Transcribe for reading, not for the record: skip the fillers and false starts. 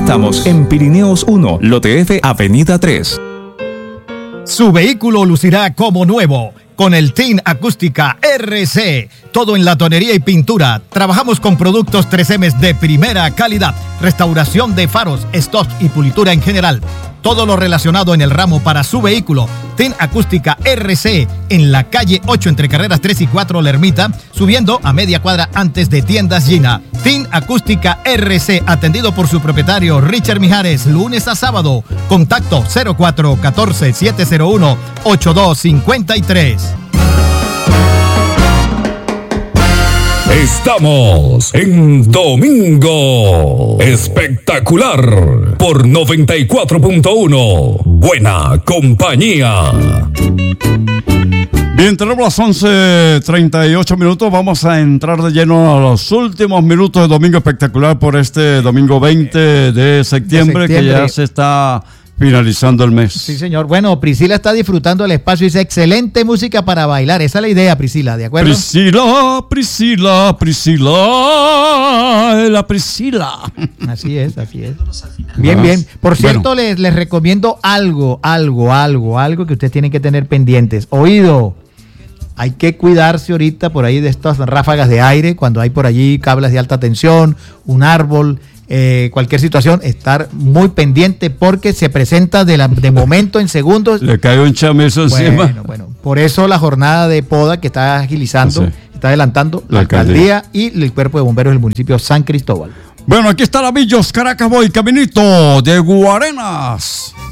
Estamos en Pirineos 1, Lote F, Avenida 3. Su vehículo lucirá como nuevo con el Tint Acústica RC. Todo en latonería y pintura. Trabajamos con productos 3M de primera calidad. Restauración de faros, stops y pulitura en general. Todo lo relacionado en el ramo para su vehículo. Tint Acústica RC en la calle 8 entre carreras 3 y 4 La Ermita, subiendo a media cuadra antes de Tiendas Gina. Tint Acústica RC, atendido por su propietario Richard Mijares, lunes a sábado. Contacto 0414-701-8253. Estamos en Domingo Espectacular por 94.1. Buena compañía. Bien, tenemos las 11:38 minutos. Vamos a entrar de lleno a los últimos minutos de Domingo Espectacular por este domingo 20 de septiembre, que ya se está finalizando el mes. Sí, señor. Bueno, Priscila está disfrutando el espacio. Dice, excelente música para bailar. Esa es la idea, Priscila, ¿de acuerdo? Priscila. Así es. Bien. Por cierto, les recomiendo algo que ustedes tienen que tener pendientes. Oído. Hay que cuidarse ahorita por ahí de estas ráfagas de aire, cuando hay por allí cables de alta tensión, un árbol, cualquier situación, estar muy pendiente porque se presenta de momento en segundos. Le cae un chamizo encima. Bueno, por eso la jornada de poda que está agilizando, está adelantando la alcaldía y el cuerpo de bomberos del municipio San Cristóbal. Bueno, aquí está la Villos Caracas Boy, caminito de Guarenas.